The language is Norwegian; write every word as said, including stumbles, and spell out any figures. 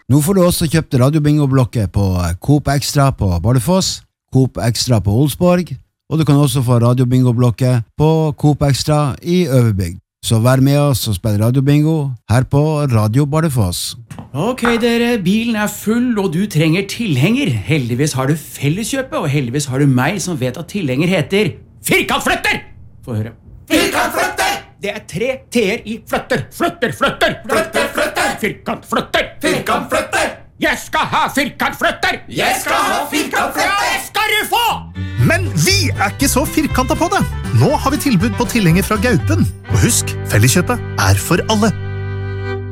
Nå får du også kjøpt radiobingo-blokket på Coop Extra på Bardufoss, Coop Extra på Olsborg, og du kan også få radiobingo-blokket på Coop Extra i Øverbygd. Så vær med oss og spill radiobingo her på Radio Bardufoss. Ok dere, bilen er full og du trenger tilhenger. Heldigvis har du Felleskjøpet, og heldigvis har du meg som vet at tilhenger heter Firkantflytter! Få høre. Firkantflytter! Det er tre T-er i flytter. Flytter, flytter! Flytter, flytter! Firkantflytter! Firkantflytter! Jeg skal ha firkantflytter! Jeg skal ha firkantflytter! Det skal du få! Men vi er ikke så firkantet på det. Nå har vi tilbud på tilhenger fra Gaupen. Og husk, Felleskjøpet er for alle.